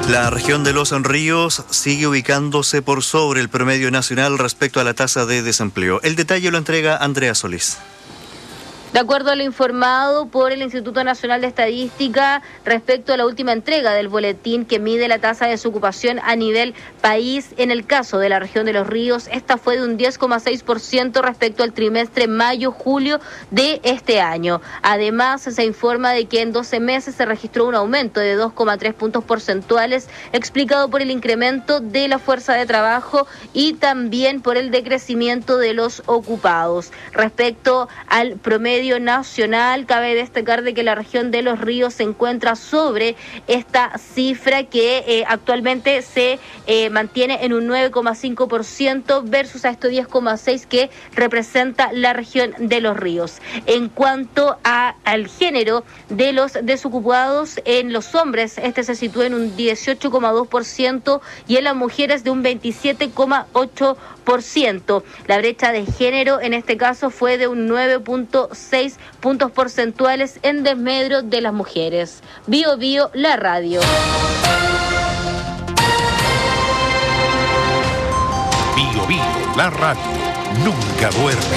La región de Los Ríos sigue ubicándose por sobre el promedio nacional respecto a la tasa de desempleo. El detalle lo entrega Andrea Solís. De acuerdo a lo informado por el Instituto Nacional de Estadística respecto a la última entrega del boletín que mide la tasa de desocupación a nivel país, en el caso de la región de Los Ríos, esta fue de un 10,6% respecto al trimestre mayo-julio de este año. Además, se informa de que en 12 meses se registró un aumento de 2,3 puntos porcentuales, explicado por el incremento de la fuerza de trabajo y también por el decrecimiento de los ocupados. Respecto al promedio nacional, cabe destacar de que la región de Los Ríos se encuentra sobre esta cifra que actualmente se mantiene en un 9,5% versus a estos 10,6% que representa la región de Los Ríos. En cuanto al género de los desocupados, en los hombres este se sitúa en un 18,2% y en las mujeres de un 27,8%. La brecha de género en este caso fue de un 9,6 puntos porcentuales en desmedro de las mujeres. Bio Bio, la radio. Bio Bio, la radio. Nunca duerme.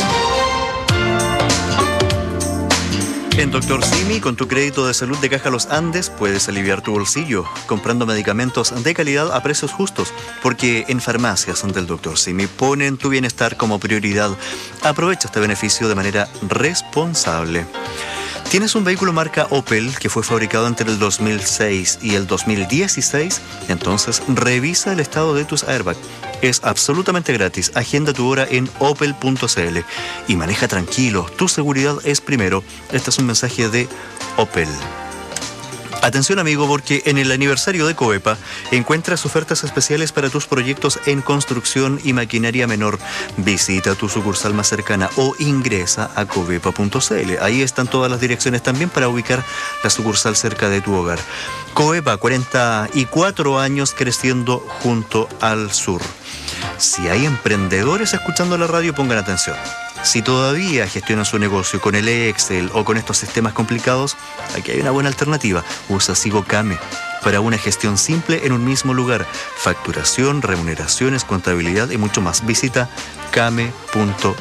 En Dr. Simi, con tu crédito de salud de Caja Los Andes, puedes aliviar tu bolsillo comprando medicamentos de calidad a precios justos, porque en farmacias del Dr. Simi ponen tu bienestar como prioridad. Aprovecha este beneficio de manera responsable. ¿Tienes un vehículo marca Opel que fue fabricado entre el 2006 y el 2016? Entonces revisa el estado de tus airbags. Es absolutamente gratis. Agenda tu hora en opel.cl y maneja tranquilo. Tu seguridad es primero. Este es un mensaje de Opel. Atención amigo, porque en el aniversario de Covepa encuentras ofertas especiales para tus proyectos en construcción y maquinaria menor. Visita tu sucursal más cercana o ingresa a covepa.cl. Ahí están todas las direcciones también para ubicar la sucursal cerca de tu hogar. Covepa, 44 años creciendo junto al sur. Si hay emprendedores escuchando la radio, pongan atención. Si todavía gestionan su negocio con el Excel o con estos sistemas complicados, aquí hay una buena alternativa. Usa SigoCame para una gestión simple en un mismo lugar. Facturación, remuneraciones, contabilidad y mucho más. Visita came.cl.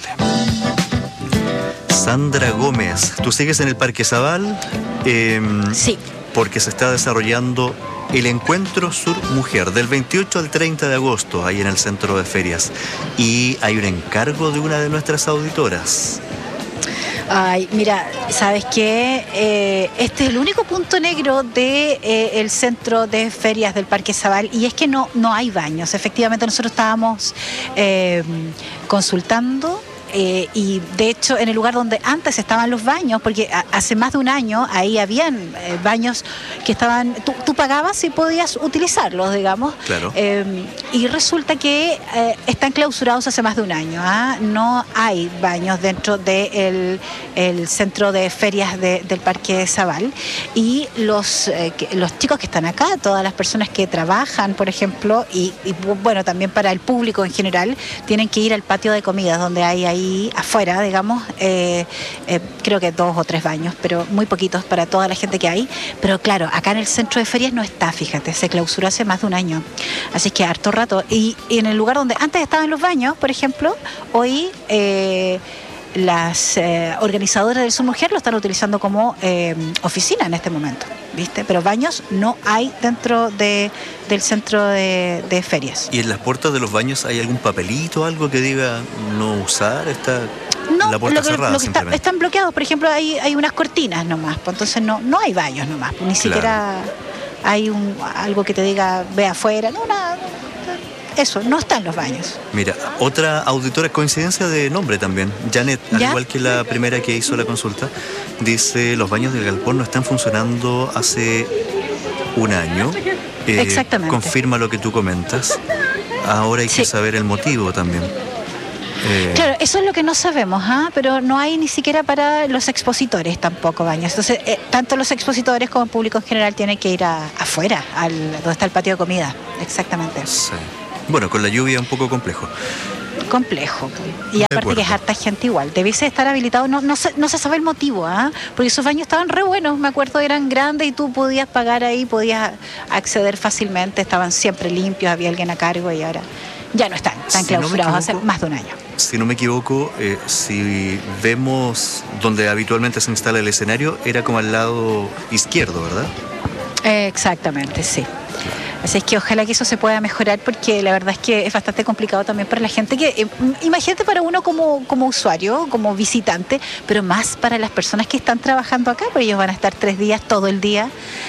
Sandra Gómez, ¿tú sigues en el Parque Zabal? Sí. Porque se está desarrollando el Encuentro Sur Mujer del 28 al 30 de agosto, ahí en el centro de ferias. Y hay un encargo de una de nuestras auditoras. Ay, mira, ¿sabes qué? Este es el único punto negro de el centro de ferias del Parque Zabal, y es que no hay baños. Efectivamente, nosotros estábamos consultando. Y de hecho en el lugar donde antes estaban los baños, porque hace más de un año ahí habían baños que estaban, tú pagabas y podías utilizarlos, digamos. Claro. Y resulta que están clausurados hace más de un año. No hay baños dentro del centro de ferias del Parque Zabal, y los chicos que están acá, todas las personas que trabajan, por ejemplo, y bueno, también para el público en general, tienen que ir al patio de comidas donde hay ahí afuera, digamos, creo que 2 o 3 baños, pero muy poquitos para toda la gente que hay. Pero claro, acá en el centro de ferias no está, fíjate, se clausuró hace más de un año, así que harto rato. Y en el lugar donde antes estaban los baños, por ejemplo, hoy las organizadoras del Sur Mujer lo están utilizando como oficina en este momento, ¿viste? Pero baños no hay dentro del centro de ferias. ¿Y en las puertas de los baños hay algún papelito, algo que diga no usar? Está no, la puerta cerrada simplemente. Están bloqueados, por ejemplo, hay unas cortinas nomás, pues entonces no hay baños nomás, pues, ni siquiera hay algo que te diga ve afuera, no, nada. Eso, no están los baños. Mira, otra auditora, coincidencia de nombre también, Janet, al ¿Ya? igual que la primera que hizo la consulta, dice: los baños del galpón no están funcionando hace un año. Exactamente. Confirma lo que tú comentas. Ahora hay que saber el motivo también. Claro, eso es lo que no sabemos, pero no hay ni siquiera para los expositores tampoco baños. Entonces, tanto los expositores como el público en general tienen que ir afuera, donde está el patio de comida. Exactamente. Sí. Bueno, con la lluvia es un poco complejo. complejo. Y aparte que es harta gente igual. Debiese estar habilitado, no se sabe el motivo, porque esos baños estaban re buenos, me acuerdo, eran grandes y tú podías pagar ahí, podías acceder fácilmente, estaban siempre limpios, había alguien a cargo y ahora ya no están clausurados hace más de un año. Si no me equivoco, si vemos donde habitualmente se instala el escenario, era como al lado izquierdo, ¿verdad? Exactamente, sí. Así es que ojalá que eso se pueda mejorar, porque la verdad es que es bastante complicado también para la gente que, imagínate, para uno como usuario, como visitante, pero más para las personas que están trabajando acá, porque ellos van a estar 3 días todo el día.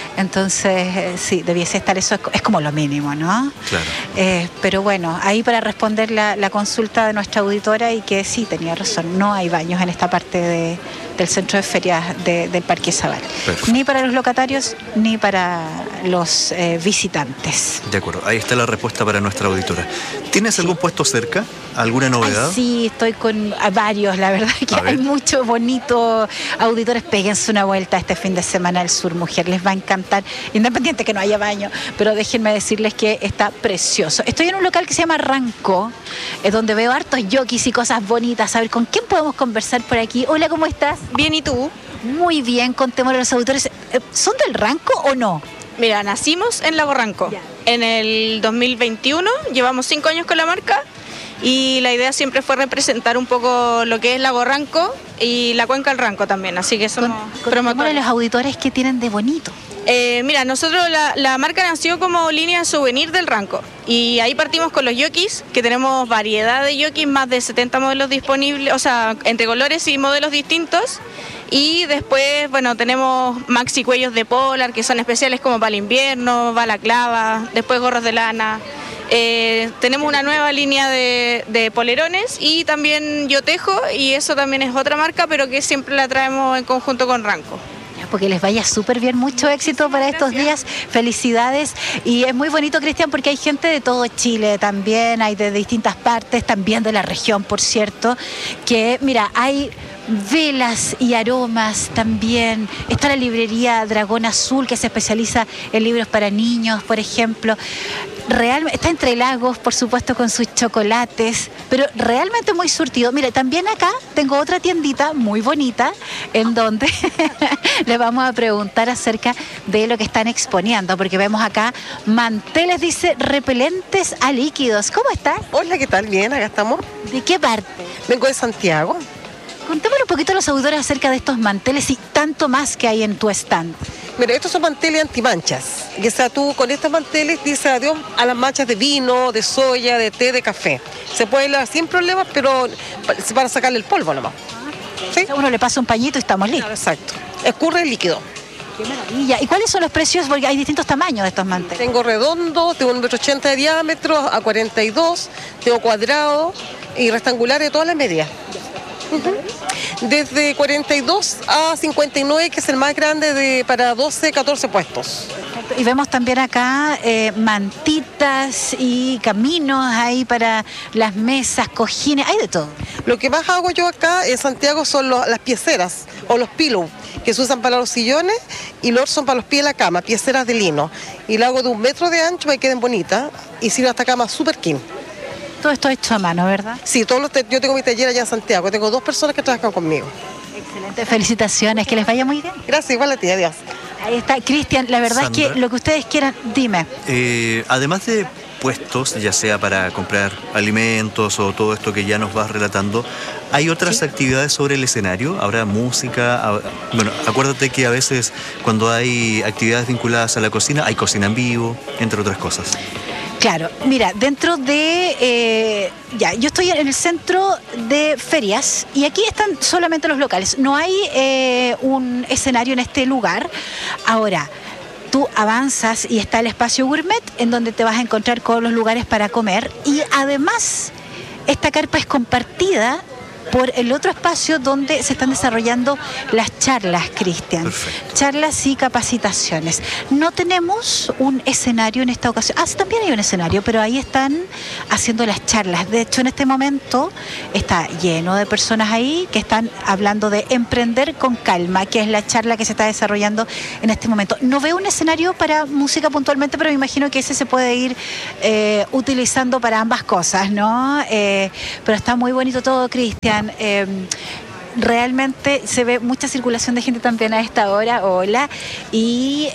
Entonces, sí, debiese estar eso, es como lo mínimo, ¿no? Claro. Pero bueno, ahí para responder la consulta de nuestra auditora, y que sí, tenía razón, no hay baños en esta parte del centro de ferias del Parque Zabal. Perfecto. Ni para los locatarios, ni para los visitantes. De acuerdo, ahí está la respuesta para nuestra auditora. ¿Tienes algún puesto cerca? ¿Alguna novedad? Sí, estoy con varios, la verdad que hay muchos bonitos auditores. Péguense una vuelta este fin de semana al Sur Mujer, les va a encantar, independiente que no haya baño, pero déjenme decirles que está precioso. Estoy en un local que se llama Ranco, donde veo hartos jockeys y cosas bonitas. A ver, ¿con quién podemos conversar por aquí? Hola, ¿cómo estás? Bien, ¿y tú? Muy bien, contémosle a los auditores. ¿Son del Ranco o no? Mira, nacimos en Lago Ranco. Ya. En el 2021, llevamos 5 años con la marca y la idea siempre fue representar un poco lo que es Lago Ranco y la cuenca del Ranco también, así que somos promotores. Los auditores que tienen de bonito. Mira, nosotros la marca nació como línea de souvenir del Ranco y ahí partimos con los jockeys, que tenemos variedad de jockeys, más de 70 modelos disponibles, o sea, entre colores y modelos distintos. Y después, bueno, tenemos maxi cuellos de polar, que son especiales como para el invierno, balaclava, después gorros de lana. Tenemos una nueva línea de polerones y también yo tejo, y eso también es otra marca, pero que siempre la traemos en conjunto con Ranco. Porque les vaya súper bien, mucho éxito para estos días, felicidades. Y es muy bonito, Cristian, porque hay gente de todo Chile también, hay de distintas partes, también de la región, por cierto, que mira, hay velas y aromas también. Está la librería Dragón Azul, que se especializa en libros para niños, por ejemplo. Está Entre Lagos, por supuesto, con sus chocolates, pero realmente muy surtido. Mire, también acá tengo otra tiendita muy bonita en donde le vamos a preguntar acerca de lo que están exponiendo, porque vemos acá manteles, dice, repelentes a líquidos. ¿Cómo estás? Hola, ¿qué tal? Bien, acá estamos. ¿De qué parte? Vengo de Santiago. Contémosle un poquito a los auditores acerca de estos manteles y tanto más que hay en tu stand. Mira, estos son manteles antimanchas. O sea, tú con estos manteles dices adiós a las manchas de vino, de soya, de té, de café. Se puede lavar sin problemas, pero para sacarle el polvo nomás. ¿Sí? A uno le pasa un pañito y estamos listos. Claro, exacto. Escurre el líquido. Qué maravilla. ¿Y cuáles son los precios? Porque hay distintos tamaños de estos manteles. Tengo redondo, tengo 1,80 m de diámetro, a 42, tengo cuadrado y rectangular de todas las medidas. Desde 42 a 59, que es el más grande, para 12, 14 puestos. Y vemos también acá mantitas y caminos ahí para las mesas, cojines, hay de todo. Lo que más hago yo acá en Santiago son las pieceras o los pillows, que se usan para los sillones, y los son para los pies de la cama, pieceras de lino. Y lo hago de 1 metro de ancho para que queden bonitas y sirve hasta cama super king. Todo esto hecho a mano, ¿verdad? Sí, yo tengo mi taller allá en Santiago, tengo 2 personas que trabajan conmigo. Excelente, felicitaciones, que les vaya muy bien. Gracias, igual a ti, adiós. Ahí está, Cristian, la verdad, Sandra, es que lo que ustedes quieran, dime. Además de puestos, ya sea para comprar alimentos o todo esto que ya nos vas relatando, ¿hay otras actividades sobre el escenario? ¿Habrá música? Bueno, acuérdate que a veces cuando hay actividades vinculadas a la cocina, hay cocina en vivo, entre otras cosas. Claro, mira, dentro de... yo estoy en el centro de ferias y aquí están solamente los locales. No hay un escenario en este lugar. Ahora, tú avanzas y está el espacio gourmet, en donde te vas a encontrar con los lugares para comer. Y además, esta carpa es compartida por el otro espacio donde se están desarrollando las charlas, Cristian. Perfecto. Charlas y capacitaciones. No tenemos un escenario en esta ocasión. Sí, también hay un escenario, pero ahí están haciendo las charlas. De hecho, en este momento está lleno de personas ahí que están hablando de emprender con calma, que es la charla que se está desarrollando en este momento. No veo un escenario para música puntualmente, pero me imagino que ese se puede ir utilizando para ambas cosas, ¿no? Pero está muy bonito todo, Cristian. Realmente se ve mucha circulación de gente también a esta hora, hola, y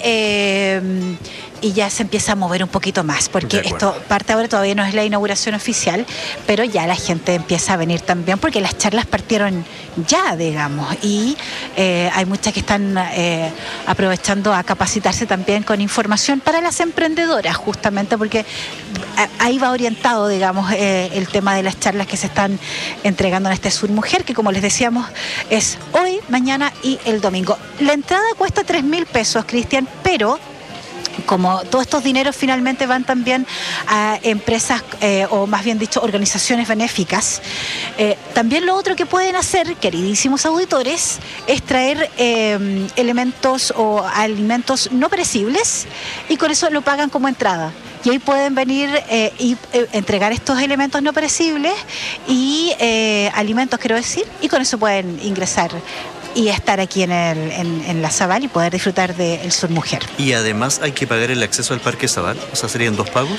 ya se empieza a mover un poquito más, porque esto parte ahora, todavía no es la inauguración oficial, pero ya la gente empieza a venir también, porque las charlas partieron ya, digamos, y hay muchas que están aprovechando a capacitarse también con información para las emprendedoras, justamente porque ahí va orientado, digamos, el tema de las charlas que se están entregando en este Sur Mujer, que como les decíamos, es hoy, mañana y el domingo. La entrada cuesta 3.000 pesos, Cristian, pero como todos estos dineros finalmente van también a empresas, o más bien dicho, organizaciones benéficas, también lo otro que pueden hacer, queridísimos auditores, es traer elementos o alimentos no perecibles, y con eso lo pagan como entrada. Y ahí pueden venir y entregar estos elementos no perecibles y alimentos, quiero decir, y con eso pueden ingresar y estar aquí en la Zabal y poder disfrutar del Sur Mujer. Y además hay que pagar el acceso al Parque Zabal, o sea, ¿serían 2 pagos?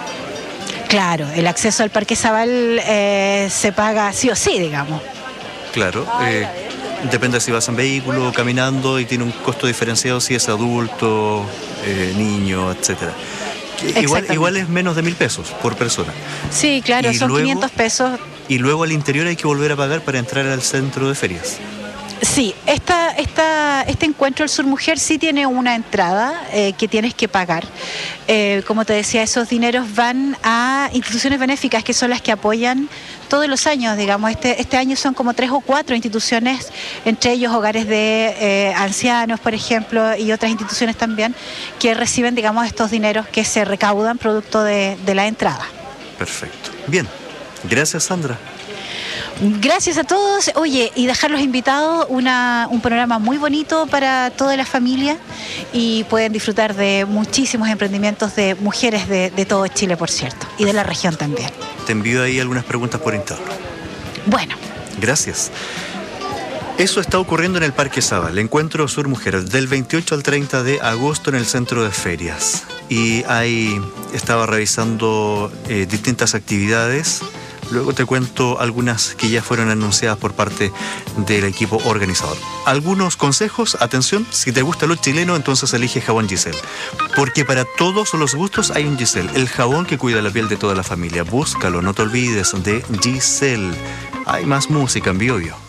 Claro, el acceso al Parque Zabal se paga sí o sí, digamos. Claro, depende si vas en vehículo, caminando, y tiene un costo diferenciado si es adulto, niño, etcétera. Igual es menos de 1.000 pesos por persona. Sí, claro, son luego, 500 pesos. Y luego al interior hay que volver a pagar para entrar al centro de ferias. Sí, este encuentro del Sur Mujer sí tiene una entrada que tienes que pagar. Como te decía, esos dineros van a instituciones benéficas que son las que apoyan todos los años, digamos. Este año son como 3 o 4 instituciones, entre ellos hogares de ancianos, por ejemplo, y otras instituciones también, que reciben, digamos, estos dineros que se recaudan producto de la entrada. Perfecto. Bien. Gracias, Sandra. Gracias a todos. Oye, y dejarlos invitados, un programa muy bonito para toda la familia, y pueden disfrutar de muchísimos emprendimientos de mujeres de todo Chile, por cierto, y de la región también. Te envío ahí algunas preguntas por interno. Bueno. Gracias. Eso está ocurriendo en el Parque Zabal, el Encuentro Sur Mujer, del 28 al 30 de agosto en el Centro de Ferias. Y ahí estaba revisando distintas actividades. Luego te cuento algunas que ya fueron anunciadas por parte del equipo organizador. Algunos consejos: atención, si te gusta lo chileno, entonces elige jabón Giselle. Porque para todos los gustos hay un Giselle, el jabón que cuida la piel de toda la familia. Búscalo, no te olvides de Giselle. Hay más música en Biobío.